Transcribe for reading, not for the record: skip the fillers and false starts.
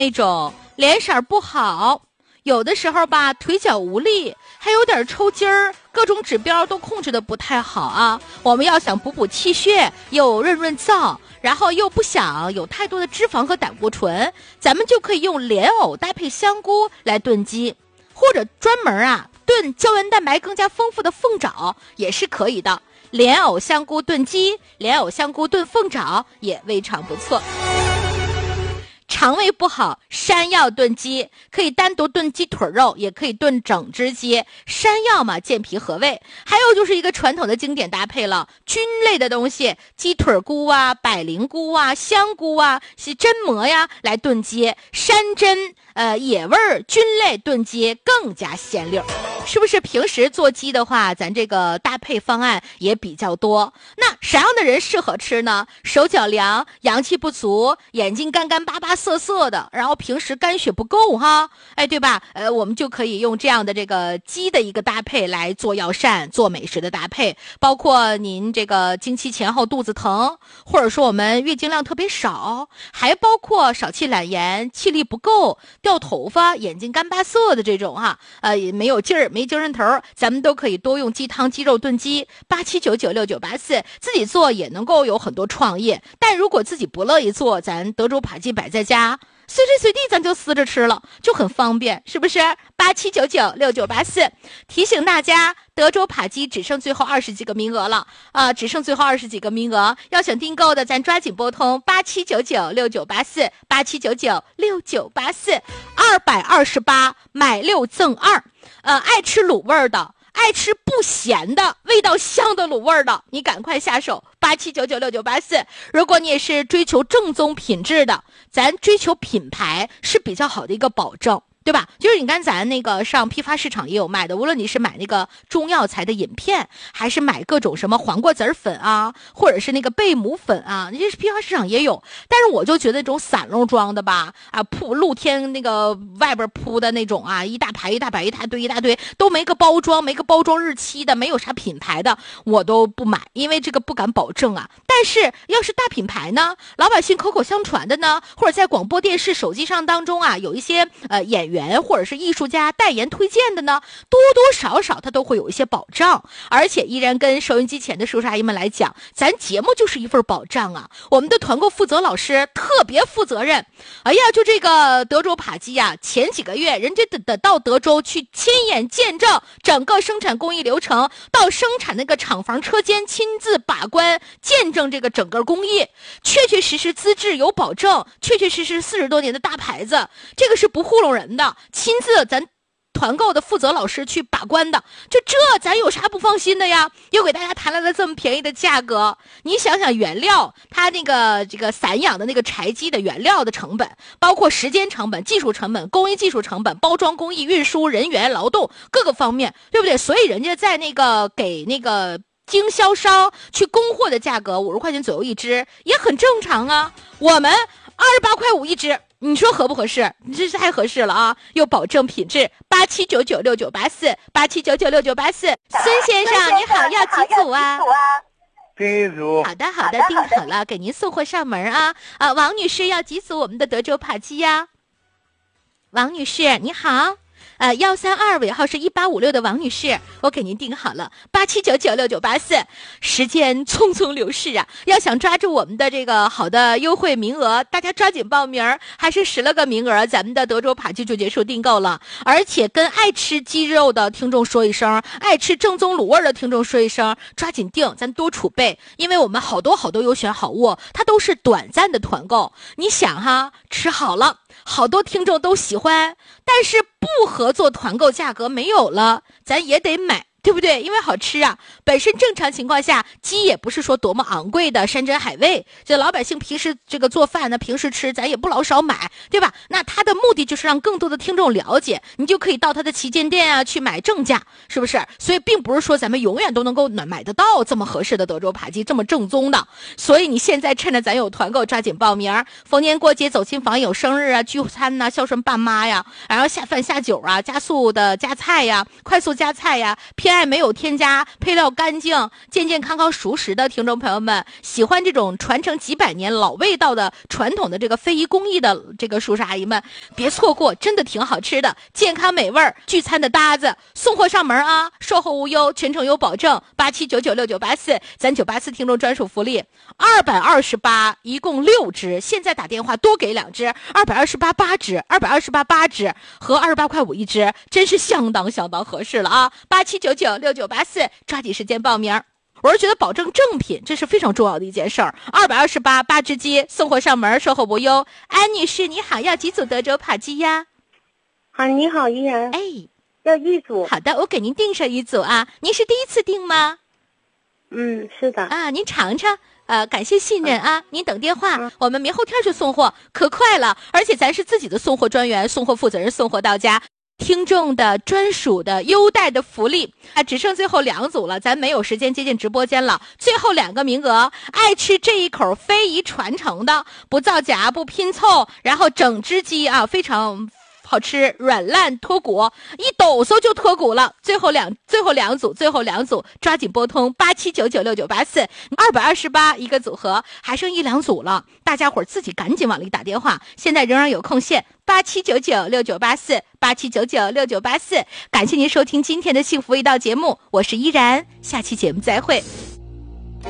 那种脸色不好，有的时候吧腿脚无力，还有点抽筋儿，各种指标都控制的不太好啊。我们要想补气血，又润燥，然后又不想有太多的脂肪和胆固醇，咱们就可以用莲藕搭配香菇来炖鸡，或者专门炖胶原蛋白更加丰富的凤爪也是可以的。莲藕香菇炖鸡，莲藕香菇炖凤爪也未尝不错。肠胃不好，山药炖鸡，可以单独炖鸡腿肉，也可以炖整只鸡。山药嘛，健脾和胃。还有就是一个传统的经典搭配了，菌类的东西，鸡腿菇啊、百灵菇啊、香菇啊、榛蘑呀，来炖鸡。山珍野味菌类炖鸡更加鲜溜，是不是？平时做鸡的话，咱这个搭配方案也比较多。那啥样的人适合吃呢？手脚凉，阳气不足，眼睛干干巴巴涩涩的，然后平时肝血不够哈，对吧？我们就可以用这样的这个鸡的一个搭配来做药膳，做美食的搭配，包括您这个经期前后肚子疼，或者说我们月经量特别少，还包括少气懒言、气力不够、掉头发、眼睛干巴涩的这种没有劲儿、没精神头，咱们都可以多用鸡汤鸡肉炖鸡，87996984，自己做也能够有很多创意。但如果自己不乐意做，咱德州扒鸡摆在家，随时随地咱就撕着吃了，就很方便，是不是？87996984，提醒大家，德州扒鸡只剩最后20几个名额了啊，只剩最后20几个名额，要想订购的咱抓紧拨通87996984，87996984，228买6赠2。爱吃卤味的，爱吃不咸的、味道香的卤味的，你赶快下手，87996984。如果你也是追求正宗品质的，咱追求品牌是比较好的一个保证，对吧？就是你看咱那个上批发市场也有卖的，无论你是买那个中药材的饮片，还是买各种什么黄瓜籽粉啊，或者是那个贝母粉啊，那些批发市场也有。但是我就觉得那种散笼装的吧，铺露天那个外边铺的那种一大排一大排一大堆都没个包装，没个包装日期的，没有啥品牌的，我都不买，因为这个不敢保证啊。但是要是大品牌呢，老百姓口口相传的呢，或者在广播电视手机上当中有一些演员或者是艺术家代言推荐的呢，多多少少它都会有一些保障。而且依然跟收音机前的叔叔阿姨们来讲，咱节目就是一份保障啊。我们的团购负责老师特别负责任，就这个德州扒鸡前几个月人家得到德州去亲眼见证整个生产工艺流程，到生产那个厂房车间亲自把关见证这个整个工艺，确确实实资质有保证，确确实实40多年的大牌子，这个是不糊弄人的，亲自咱团购的负责老师去把关的，这咱有啥不放心的呀？又给大家谈来了这么便宜的价格，你想想原料，它那个这个散养的那个柴鸡的原料的成本，包括时间成本、技术成本、工艺技术成本、包装工艺、运输人员、劳动各个方面，对不对？所以人家在那个给那个经销商去供货的价格50块钱左右一只也很正常啊。我们28块5一只，你说合不合适？你这是太合适了啊！又保证品质，87996984，87996984。孙先生你好，要几组啊？ 订一组。 好的，订好了，给您送货上门啊！王女士要几组我们的德州扒鸡呀？王女士你好。132尾号是1856的王女士，我给您订好了，87996984。时间匆匆流逝啊，要想抓住我们的这个好的优惠名额，大家抓紧报名，还是10了个名额，咱们的德州扒鸡就结束订购了。而且跟爱吃鸡肉的听众说一声，爱吃正宗卤味的听众说一声，抓紧订，咱多储备，因为我们好多优选好物，它都是短暂的团购。你想哈，吃好了，好多听众都喜欢，但是不合作团购价格没有了，咱也得买，对不对？因为好吃啊。本身正常情况下，鸡也不是说多么昂贵的山珍海味，这老百姓平时这个做饭呢，平时吃咱也不老少买，对吧？那它的目的就是让更多的听众了解，你就可以到它的旗舰店去买正价，是不是？所以并不是说咱们永远都能够买得到这么合适的德州扒鸡，这么正宗的。所以你现在趁着咱有团购，抓紧报名。逢年过节走亲访友、生日聚餐孝顺爸妈呀，然后下饭下酒加速的加菜快速加菜偏偏爱没有添加配料干净、健健康康熟食的听众朋友们，喜欢这种传承几百年老味道的传统的这个非遗工艺的这个叔叔阿姨们，别错过，真的挺好吃的，健康美味，聚餐的搭子，送货上门啊，售后无忧，全程有保证。87996984，咱984听众专属福利，228一共6只，现在打电话多给2只，228 8只，228 8只和28块5一只，真是相当合适了啊！87996984，抓紧时间报名。我是觉得保证正品，这是非常重要的一件事儿。228 8只鸡，送货上门，售后无忧。安女士你好，要几组德州扒鸡呀？ 好，你好，依然。 哎， 要1组。 好的，我给您订上1组啊。您是第一次订吗？ 是的。 啊，您尝尝。感谢信任啊！您等电话，我们明后天就送货，可快了。而且咱是自己的送货专员，送货负责人，送货到家。听众的专属的优待的福利啊，只剩最后2组了，咱没有时间接进直播间了。最后2个名额，爱吃这一口非遗传承的，不造假不拼凑，然后整只鸡啊，非常好吃，软烂脱骨，一抖擞就脱骨了。最后两组，抓紧拨通87996984，228一个组合，还剩1、2组了，大家伙自己赶紧往里打电话，现在仍然有空线，87996984，87996984。感谢您收听今天的幸福味道节目，我是依然，下期节目再会。